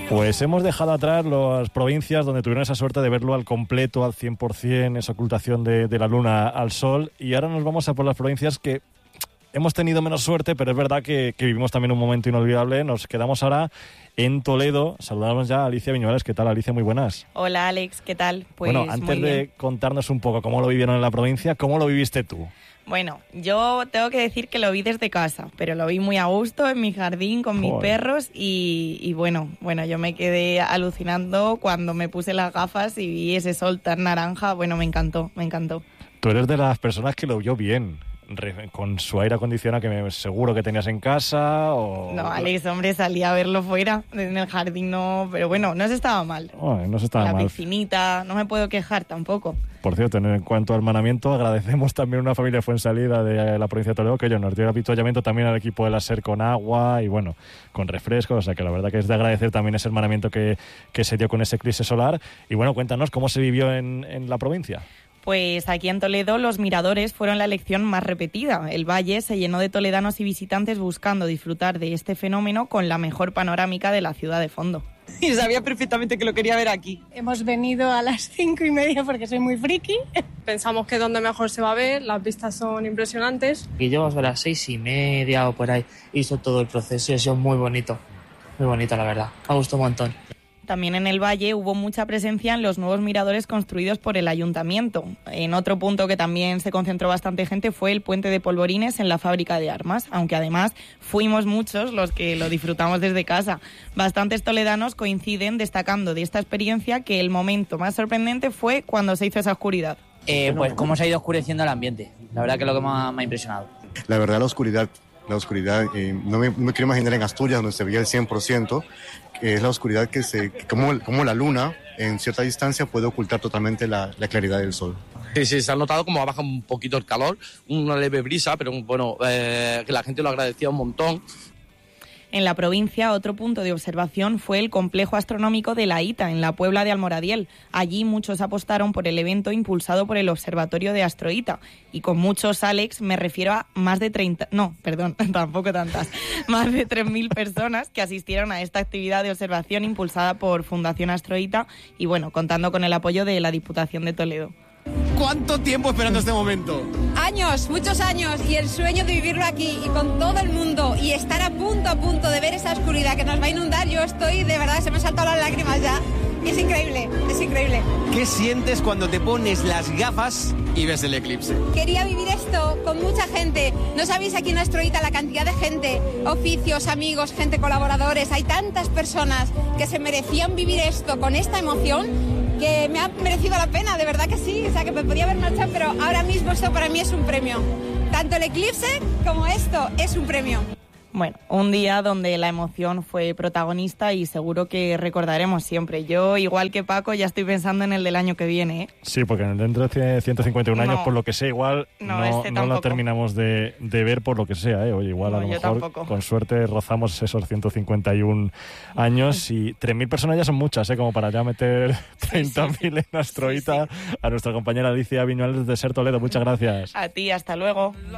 Pues hemos dejado atrás las provincias donde tuvieron esa suerte de verlo al completo, al 100%, esa ocultación de la luna al sol, y ahora nos vamos a por las provincias que hemos tenido menos suerte, pero es verdad que vivimos también un momento inolvidable. Nos quedamos ahora en Toledo. Saludamos ya a Alicia Viñuales. ¿Qué tal, Alicia? Muy buenas. Hola, Alex. ¿Qué tal? Pues bueno, antes de contarnos un poco cómo lo vivieron en la provincia, ¿cómo lo viviste tú? Bueno, yo tengo que decir que lo vi desde casa, pero lo vi muy a gusto en mi jardín con mis perros y bueno, yo me quedé alucinando cuando me puse las gafas y vi ese sol tan naranja. Bueno, me encantó. Tú eres de las personas que lo vio bien, con su aire acondicionado que seguro que tenías en casa o... No, Alex, hombre, salí a verlo fuera, en el jardín no, pero bueno, no se estaba mal. No se estaba mal. La piscinita, no me puedo quejar tampoco. Por cierto, en cuanto al manamiento, agradecemos también a una familia de Fuensalida de la provincia de Toledo que ellos nos dio avituallamiento también al equipo de la SER con agua y bueno, con refrescos, o sea que la verdad que es de agradecer también ese hermanamiento que se dio con ese eclipse solar. Y bueno, cuéntanos cómo se vivió en la provincia. Pues aquí en Toledo los miradores fueron la elección más repetida. El valle se llenó de toledanos y visitantes buscando disfrutar de este fenómeno con la mejor panorámica de la ciudad de fondo. Y sabía perfectamente que lo quería ver aquí. Hemos venido a las 5:30 porque soy muy friki. Pensamos que es donde mejor se va a ver, las vistas son impresionantes. Y llegamos a las 6:30 o por ahí, hizo todo el proceso y ha sido muy bonito la verdad, me gustó un montón. También en el valle hubo mucha presencia en los nuevos miradores construidos por el ayuntamiento. En otro punto que también se concentró bastante gente fue el puente de Polvorines en la fábrica de armas, aunque además fuimos muchos los que lo disfrutamos desde casa. Bastantes toledanos coinciden destacando de esta experiencia que el momento más sorprendente fue cuando se hizo esa oscuridad. Pues cómo se ha ido oscureciendo el ambiente, la verdad que es lo que me ha impresionado. La verdad, la oscuridad, no me quiero imaginar en Asturias donde se veía el 100%, que es la oscuridad como la luna en cierta distancia puede ocultar totalmente la claridad del sol. Sí, se ha notado como ha bajado un poquito el calor, una leve brisa, pero bueno, que la gente lo agradecía un montón. En la provincia, otro punto de observación fue el complejo astronómico de La Hita, en la Puebla de Almoradiel. Allí muchos apostaron por el evento impulsado por el Observatorio de Astroita. Y con muchos, Alex, me refiero a más de 3.000 personas que asistieron a esta actividad de observación impulsada por Fundación Astroita y bueno, contando con el apoyo de la Diputación de Toledo. ¿Cuánto tiempo esperando este momento? Años, muchos años, y el sueño de vivirlo aquí y con todo el mundo y estar a punto de ver esa oscuridad que nos va a inundar. Yo estoy, de verdad, se me han saltado las lágrimas ya. Es increíble, es increíble. ¿Qué sientes cuando te pones las gafas y ves el eclipse? Quería vivir esto con mucha gente. No sabéis aquí en Astroita la cantidad de gente, oficios, amigos, gente, colaboradores. Hay tantas personas que se merecían vivir esto con esta emoción que me ha merecido la pena, de verdad que sí. O sea, que me podía haber marchado, pero ahora mismo esto para mí es un premio. Tanto el eclipse como esto es un premio. Bueno, un día donde la emoción fue protagonista y seguro que recordaremos siempre. Yo, igual que Paco, ya estoy pensando en el del año que viene, ¿eh? Sí, porque dentro de 151 años, por lo que sé, igual no lo terminamos de ver por lo que sea, ¿eh? Oye, igual a lo mejor con suerte rozamos esos 151 años y 3.000 personas ya son muchas, ¿eh? Como para ya meter 30.000 en Astroita. Sí. A nuestra compañera Alicia Viñuales de SER Toledo, muchas gracias. A ti, hasta luego.